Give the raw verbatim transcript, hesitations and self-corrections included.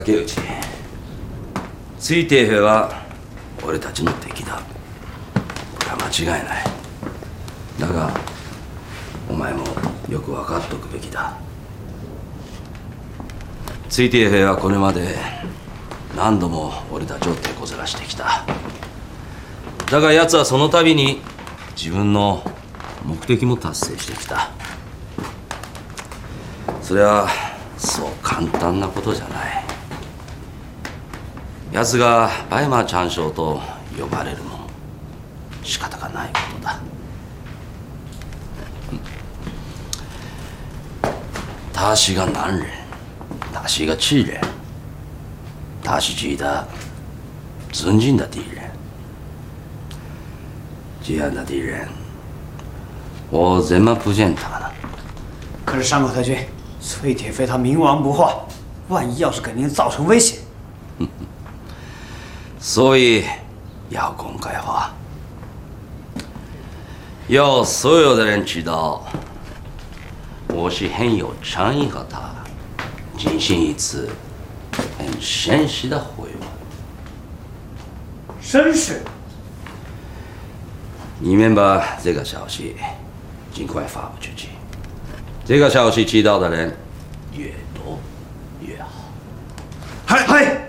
竹内、追定兵は俺たちの敵だ。これは間違いない。だがお前もよく分かっておくべきだ。追定兵はこれまで何度も俺たちを手こずらしてきた。だが奴はその度に自分の目的も達成してきた。それはそう簡単なことじゃない。奴がバイマーチャン将と呼ばれるも仕方がないことだ。他是个男人，他是一个气人，他是值得尊敬的敌人。这样的敌人，我怎么不见他呢？ 可是山口特军，崔铁飞他冥顽不化，万一要是给您造成威胁， 所以要公开化，要所有的人知道，我是很有诚意和他进行一次很绅士的会晤。 绅士。 你们把这个消息尽快发布出去，这个消息知道的人越多越好。 嗨嗨。